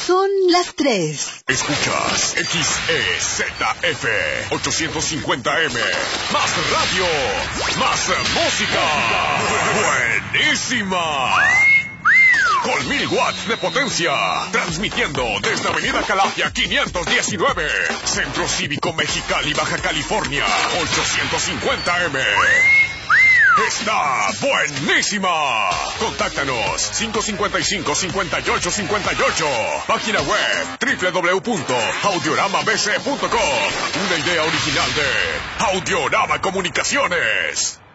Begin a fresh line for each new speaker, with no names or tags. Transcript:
Son las 3.
Escuchas XEZF 850M. Más radio, más música. Buenísima. Con 1000 watts de potencia. Transmitiendo desde Avenida Calafia 519. Centro Cívico Mexicali, Baja California. 850M. ¡Está buenísima! Contáctanos 555-5858. Página web www.audioramabc.com. Una idea original de Audiorama Comunicaciones.